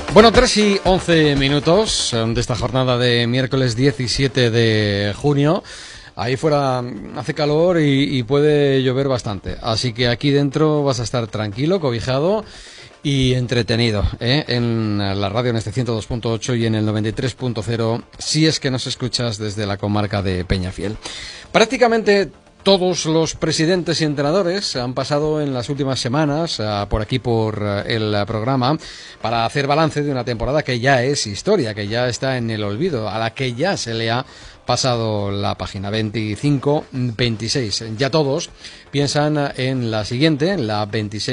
Bueno, 3:11 de esta jornada de miércoles 17 de junio. Ahí fuera hace calor y puede llover bastante. Así que aquí dentro vas a estar tranquilo, cobijado y entretenido, en la radio en este 102.8 y en el 93.0, si es que nos escuchas desde la comarca de Peñafiel. Prácticamente todos los presidentes y entrenadores han pasado en las últimas semanas por aquí por el programa para hacer balance de una temporada que ya es historia, que ya está en el olvido, a la que ya se le ha pasado la página 25-26. Ya todos piensan en la siguiente, en la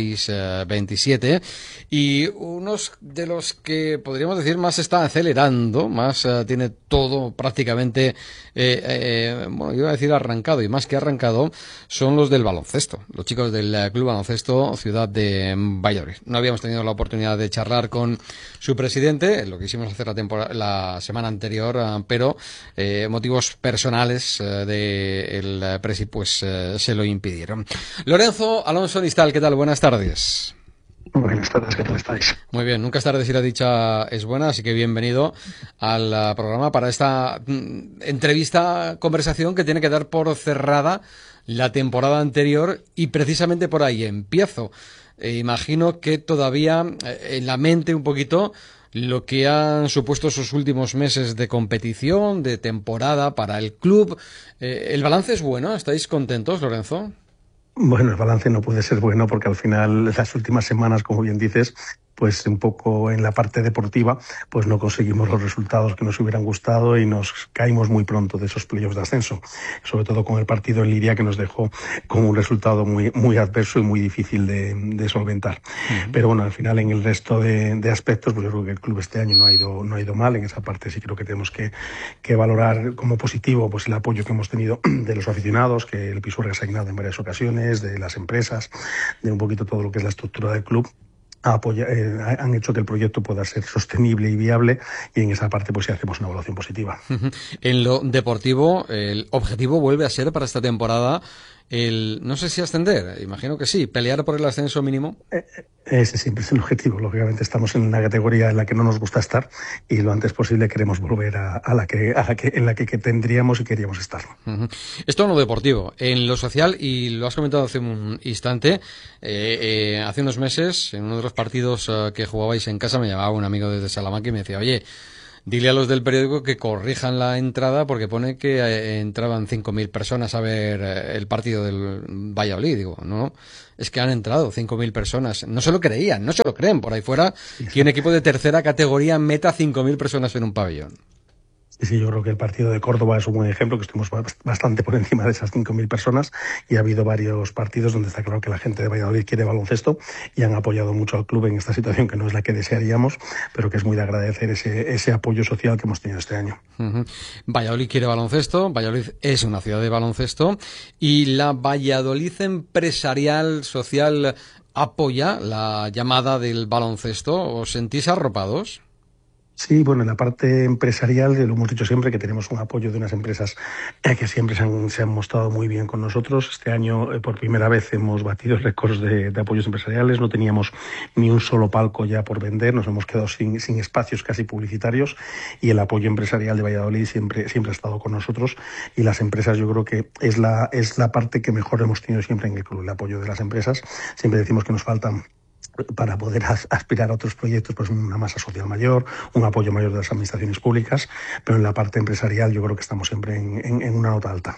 26-27, y unos de los que podríamos decir más está acelerando, más tiene todo prácticamente, bueno, iba a decir arrancado, y más que arrancado, son los del baloncesto, los chicos del Club Baloncesto Ciudad de Valladolid. No habíamos tenido la oportunidad de charlar con su presidente, lo que hicimos hacer la semana anterior, pero motivos personales del presi pues se lo impidieron. Lorenzo Alonso Nistal, ¿qué tal? Buenas tardes. Buenas tardes, ¿qué tal estáis? Muy bien, nunca es tarde si la dicha es buena, así que bienvenido al programa para esta conversación que tiene que dar por cerrada la temporada anterior, y precisamente por ahí empiezo. Imagino que todavía en la mente un poquito lo que han supuesto esos últimos meses de competición, de temporada para el club. ¿El balance es bueno? ¿Estáis contentos, Lorenzo? Bueno, el balance no puede ser bueno porque al final las últimas semanas, como bien dices, pues un poco en la parte deportiva, pues no conseguimos los resultados que nos hubieran gustado y nos caímos muy pronto de esos playoffs de ascenso, sobre todo con el partido en Liria, que nos dejó con un resultado muy adverso y muy difícil de solventar. Pero bueno, al final en el resto de aspectos, pues yo creo que el club este año no ha ido mal. En esa parte sí creo que tenemos que valorar como positivo pues el apoyo que hemos tenido de los aficionados, que el Pisuerga ha asignado en varias ocasiones, de las empresas, de un poquito todo lo que es la estructura del club. Han hecho que el proyecto pueda ser sostenible y viable, y en esa parte pues sí hacemos una evaluación positiva. En lo deportivo, el objetivo vuelve a ser para esta temporada no sé si ascender, imagino que sí, pelear por el ascenso mínimo. Ese siempre es el objetivo. Lógicamente estamos en una categoría en la que no nos gusta estar y lo antes posible queremos volver a la que tendríamos y queríamos estar. Esto en lo deportivo. En lo social, y lo has comentado hace un instante, hace unos meses, en uno de los partidos que jugabais en casa, me llamaba un amigo desde Salamanca y me decía, oye, dile a los del periódico que corrijan la entrada porque pone que entraban 5.000 personas a ver el partido del Valladolid. Digo, no, es que han entrado 5.000 personas. No se lo creían, no se lo creen por ahí fuera que un equipo de tercera categoría meta 5.000 personas en un pabellón. Sí, yo creo que el partido de Córdoba es un buen ejemplo, que estuvimos bastante por encima de esas 5.000 personas, y ha habido varios partidos donde está claro que la gente de Valladolid quiere baloncesto y han apoyado mucho al club en esta situación que no es la que desearíamos, pero que es muy de agradecer ese apoyo social que hemos tenido este año. Valladolid quiere baloncesto, Valladolid es una ciudad de baloncesto, y la Valladolid empresarial, social, apoya la llamada del baloncesto. ¿Os sentís arropados? Sí, bueno, en la parte empresarial, lo hemos dicho siempre, que tenemos un apoyo de unas empresas que siempre se han mostrado muy bien con nosotros. Este año, por primera vez, hemos batido récords de apoyos empresariales. No teníamos ni un solo palco ya por vender, nos hemos quedado sin espacios casi publicitarios, y el apoyo empresarial de Valladolid siempre ha estado con nosotros, y las empresas yo creo que es la parte que mejor hemos tenido siempre en el club, el apoyo de las empresas. Siempre decimos que nos faltan, para poder aspirar a otros proyectos, pues una masa social mayor, un apoyo mayor de las administraciones públicas, pero en la parte empresarial yo creo que estamos siempre en una nota alta.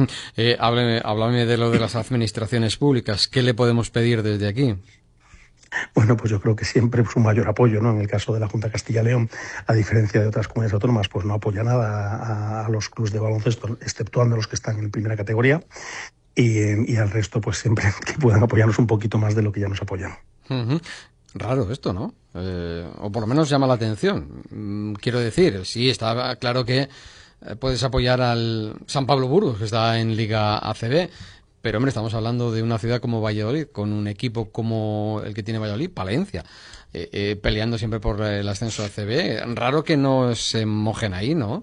Háblame de lo de las administraciones públicas. ¿Qué le podemos pedir desde aquí? Bueno, pues yo creo que siempre es un mayor apoyo, ¿no? En el caso de la Junta de Castilla y León, a diferencia de otras comunidades autónomas, pues no apoya nada a los clubes de baloncesto, exceptuando los que están en primera categoría, y al resto pues siempre que puedan apoyarnos un poquito más de lo que ya nos apoyan. Raro esto, ¿no? O por lo menos llama la atención. Quiero decir, sí, está claro que puedes apoyar al San Pablo Burgos, que está en Liga ACB, pero hombre, estamos hablando de una ciudad como Valladolid, con un equipo como el que tiene Valladolid, Palencia, peleando siempre por el ascenso a ACB. Raro que no se mojen ahí, ¿no?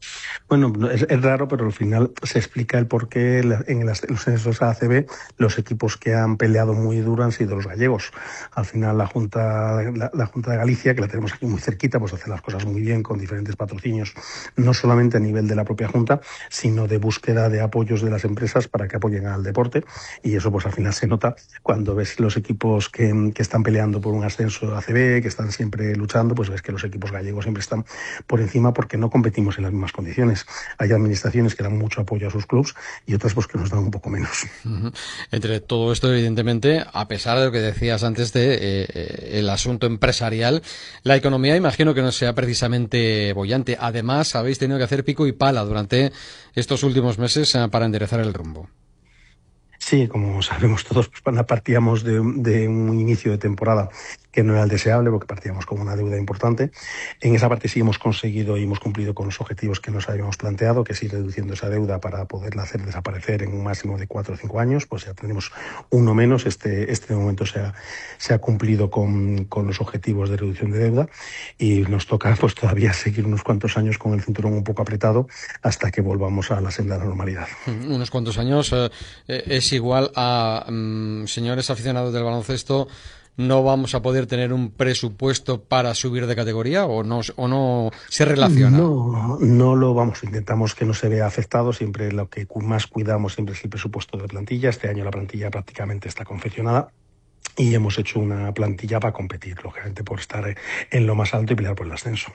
Bueno, es raro, pero al final se explica el por qué los ascensos a ACB los equipos que han peleado muy duro han sido los gallegos. Al final la Junta de Galicia, que la tenemos aquí muy cerquita, pues hace las cosas muy bien con diferentes patrocinios, no solamente a nivel de la propia Junta, sino de búsqueda de apoyos de las empresas para que apoyen al deporte, y eso pues al final se nota cuando ves los equipos que están peleando por un ascenso a ACB, que están siempre luchando, pues ves que los equipos gallegos siempre están por encima porque no competimos en las mismas condiciones. Hay administraciones que dan mucho apoyo a sus clubs y otras pues que nos dan un poco menos. Entre todo esto, evidentemente, a pesar de lo que decías antes de el asunto empresarial, la economía imagino que no sea precisamente boyante. Además, habéis tenido que hacer pico y pala durante estos últimos meses para enderezar el rumbo. Sí, como sabemos todos, pues partíamos de un inicio de temporada que no era el deseable, porque partíamos con una deuda importante. En esa parte sí hemos conseguido y hemos cumplido con los objetivos que nos habíamos planteado, que es ir reduciendo esa deuda para poderla hacer desaparecer en un máximo de 4 o 5 años. Pues ya tenemos uno menos. Este momento se ha cumplido con los objetivos de reducción de deuda, y nos toca pues todavía seguir unos cuantos años con el cinturón un poco apretado hasta que volvamos a la senda de la normalidad. Unos cuantos años es igual a, señores aficionados del baloncesto, ¿no vamos a poder tener un presupuesto para subir de categoría o no se relaciona? No lo vamos, intentamos que no se vea afectado. Siempre lo que más cuidamos siempre es el presupuesto de plantilla. Este año la plantilla prácticamente está confeccionada y hemos hecho una plantilla para competir, lógicamente, por estar en lo más alto y pelear por el ascenso.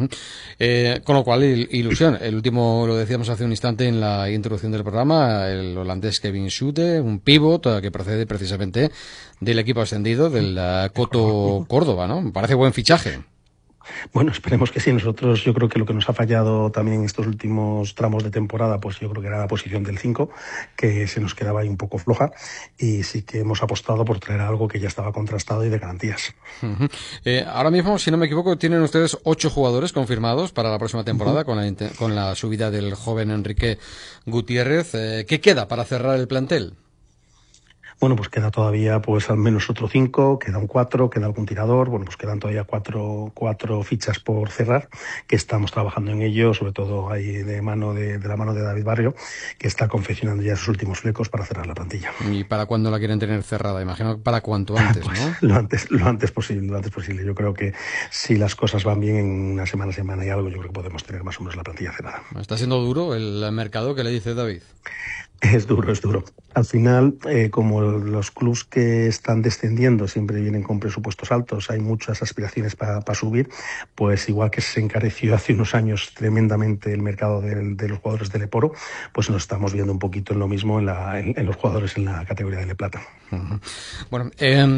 Con lo cual, ilusión. El último, lo decíamos hace un instante en la introducción del programa, el holandés Kevin Schutte, un pívot que procede precisamente del equipo ascendido del Coto Córdoba, ¿no? Me parece buen fichaje. Bueno, esperemos que sí. Nosotros, yo creo que lo que nos ha fallado también en estos últimos tramos de temporada, pues yo creo que era la posición del 5, que se nos quedaba ahí un poco floja, y sí que hemos apostado por traer algo que ya estaba contrastado y de garantías. Ahora mismo, si no me equivoco, tienen ustedes 8 jugadores confirmados para la próxima temporada con la subida del joven Enrique Gutiérrez. ¿Qué queda para cerrar el plantel? Bueno, pues queda todavía pues al menos otro 5, queda un 4, queda algún tirador. Bueno, pues quedan todavía cuatro fichas por cerrar, que estamos trabajando en ello, sobre todo ahí de la mano de David Barrio, que está confeccionando ya sus últimos flecos para cerrar la plantilla. ¿Y para cuándo la quieren tener cerrada? Imagino que para cuanto antes, pues, ¿no? Lo antes posible. Yo creo que si las cosas van bien, en una semana y algo, yo creo que podemos tener más o menos la plantilla cerrada. ¿Está siendo duro el mercado? ¿Qué le dice David? Es duro. Al final, como los clubs que están descendiendo siempre vienen con presupuestos altos, hay muchas aspiraciones para subir, pues igual que se encareció hace unos años tremendamente el mercado de los jugadores del Leporo, pues nos estamos viendo un poquito en lo mismo en los jugadores en la categoría de Leplata. Bueno,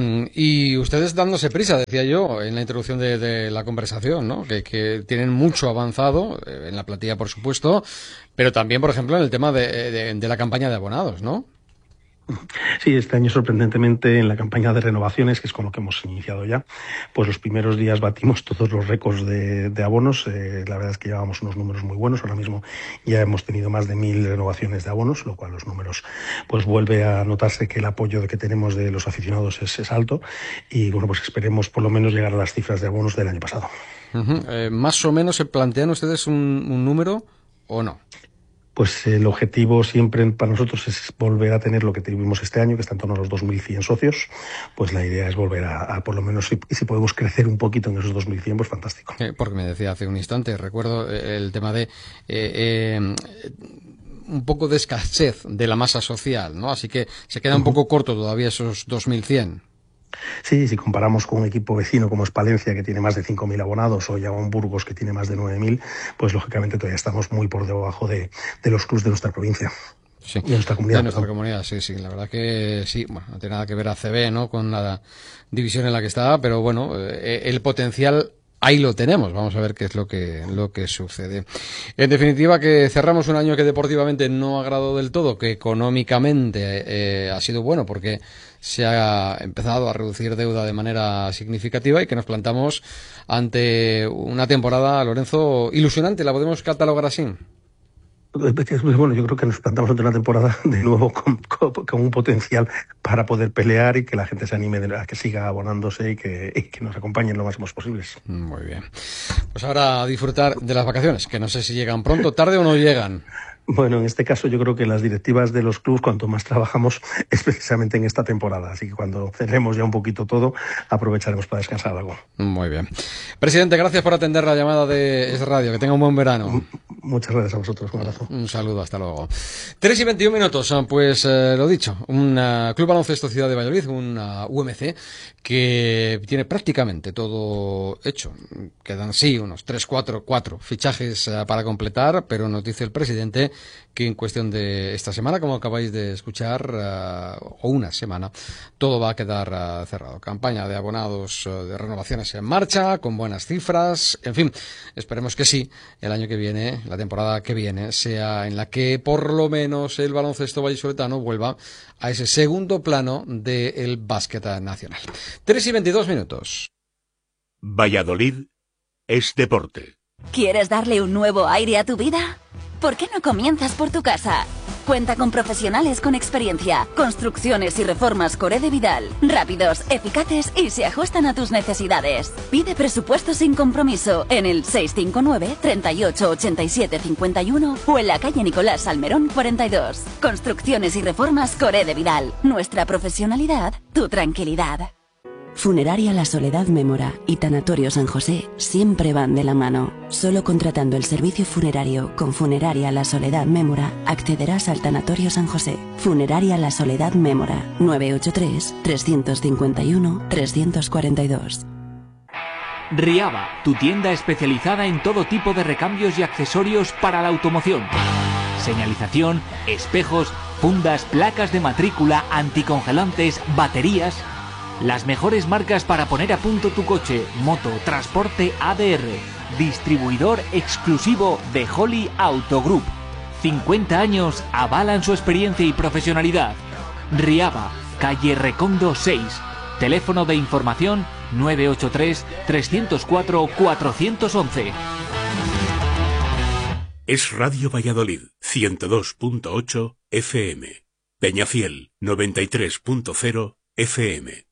y ustedes dándose prisa, decía yo en la introducción de la conversación, ¿no? Que tienen mucho avanzado en la plantilla, por supuesto, pero también, por ejemplo, en el tema de la campaña de abonados, ¿no? Sí, este año sorprendentemente en la campaña de renovaciones, que es con lo que hemos iniciado ya, pues los primeros días batimos todos los récords de abonos. La verdad es que llevábamos unos números muy buenos. Ahora mismo ya hemos tenido más de 1000 renovaciones de abonos, lo cual los números pues vuelve a notarse que el apoyo que tenemos de los aficionados es alto, y bueno, pues esperemos por lo menos llegar a las cifras de abonos del año pasado. ¿Más o menos se plantean ustedes un número o no? Pues el objetivo siempre para nosotros es volver a tener lo que tuvimos este año, que está en torno a los 2.100 socios. Pues la idea es volver a por lo menos, si podemos crecer un poquito en esos 2.100, pues fantástico. Porque me decía hace un instante, recuerdo el tema de un poco de escasez de la masa social, ¿no? Así que se queda un poco corto todavía esos 2.100. Sí, si comparamos con un equipo vecino como es Palencia, que tiene más de 5.000 abonados, o ya un Burgos, que tiene más de 9.000, pues lógicamente todavía estamos muy por debajo de los clubs de nuestra provincia. Sí, de nuestra comunidad. De nuestra comunidad, sí, la verdad que sí. Bueno, no tiene nada que ver ACB, ¿no? Con la división en la que está, pero bueno, el potencial ahí lo tenemos. Vamos a ver qué es lo que sucede. En definitiva, que cerramos un año que deportivamente no agradó del todo, que económicamente ha sido bueno porque se ha empezado a reducir deuda de manera significativa, y que nos plantamos ante una temporada, Lorenzo, ilusionante. ¿La podemos catalogar así? Bueno, yo creo que nos plantamos ante una temporada de nuevo con un potencial para poder pelear y que la gente se anime a que siga abonándose y que nos acompañen lo máximo posibles. Muy bien. Pues ahora a disfrutar de las vacaciones, que no sé si llegan pronto, tarde o no llegan. Bueno, en este caso yo creo que las directivas de los clubes, cuanto más trabajamos, es precisamente en esta temporada. Así que cuando cerremos ya un poquito todo, aprovecharemos para descansar algo. Muy bien. Presidente, gracias por atender la llamada de Es Radio. Que tenga un buen verano. Muchas gracias a vosotros. Un abrazo. Un saludo, hasta luego. 3:21. Pues lo dicho, un Club Baloncesto Ciudad de Valladolid, una UMC, que tiene prácticamente todo hecho. Quedan sí unos 4 fichajes para completar, pero nos dice el presidente que en cuestión de esta semana, como acabáis de escuchar, o una semana, todo va a quedar cerrado. Campaña de abonados, de renovaciones en marcha, con buenas cifras. En fin, esperemos que sí, el año que viene, la temporada que viene, sea en la que por lo menos el baloncesto vallisoletano vuelva a ese segundo plano del básquet nacional. 3:22. Valladolid es deporte. ¿Quieres darle un nuevo aire a tu vida? ¿Por qué no comienzas por tu casa? Cuenta con profesionales con experiencia, construcciones y reformas Coré de Vidal, rápidos, eficaces y se ajustan a tus necesidades. Pide presupuesto sin compromiso en el 659 38 87 51 o en la calle Nicolás Salmerón 42. Construcciones y reformas Coré de Vidal. Nuestra profesionalidad, tu tranquilidad. Funeraria La Soledad Mémora y Tanatorio San José siempre van de la mano. Solo contratando el servicio funerario con Funeraria La Soledad Mémora accederás al Tanatorio San José. Funeraria La Soledad Mémora, 983-351-342. Riaba, tu tienda especializada en todo tipo de recambios y accesorios para la automoción. Señalización, espejos, fundas, placas de matrícula, anticongelantes, baterías. Las mejores marcas para poner a punto tu coche, moto, transporte ADR. Distribuidor exclusivo de Holly Auto Group. 50 años avalan su experiencia y profesionalidad. Riaba, calle Recondo 6. Teléfono de información 983-304-411. Es Radio Valladolid, 102.8 FM. Peñafiel, 93.0 FM.